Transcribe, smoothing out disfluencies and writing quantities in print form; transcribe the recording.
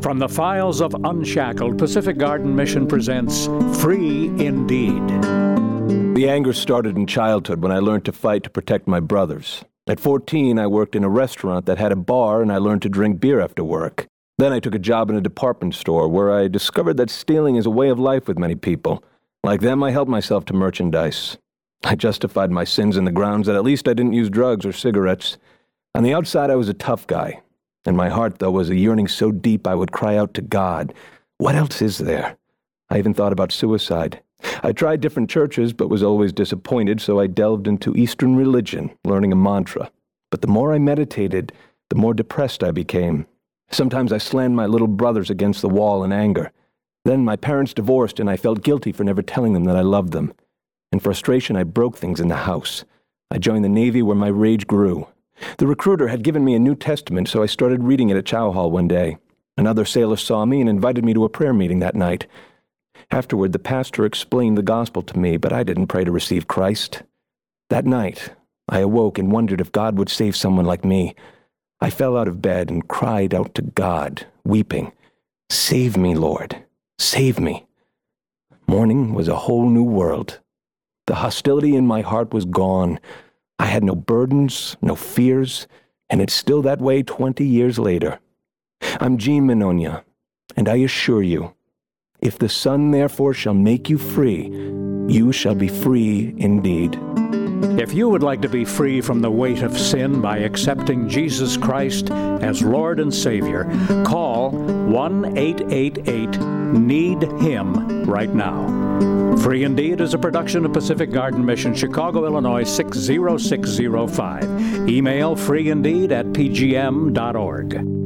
From the files of Unshackled, Pacific Garden Mission presents Free Indeed. The anger started in childhood when I learned to fight to protect my brothers. At 14, I worked in a restaurant that had a bar, and I learned to drink beer after work. Then I took a job in a department store where I discovered that stealing is a way of life with many people. Like them, I helped myself to merchandise. I justified my sins in the grounds that at least I didn't use drugs or cigarettes. On the outside, I was a tough guy. In my heart, though, was a yearning so deep I would cry out to God, "What else is there?" I even thought about suicide. I tried different churches, but was always disappointed, so I delved into Eastern religion, learning a mantra. But the more I meditated, the more depressed I became. Sometimes I slammed my little brothers against the wall in anger. Then my parents divorced, and I felt guilty for never telling them that I loved them. In frustration, I broke things in the house. I joined the Navy where my rage grew. The recruiter had given me a New Testament, so I started reading it at Chow Hall one day. Another sailor saw me and invited me to a prayer meeting that night. Afterward, the pastor explained the gospel to me, but I didn't pray to receive Christ. That night, I awoke and wondered if God would save someone like me. I fell out of bed and cried out to God, weeping, "Save me, Lord, save me." Morning was a whole new world. The hostility in my heart was gone. I had no burdens, no fears, and it's still that way 20 years later. I'm Gene Minonia, and I assure you, if the Son therefore shall make you free, you shall be free indeed. If you would like to be free from the weight of sin by accepting Jesus Christ as Lord and Savior, call 1-888-NEED-HIM right now. Free Indeed is a production of Pacific Garden Mission, Chicago, Illinois 60605. Email freeindeed@pgm.org.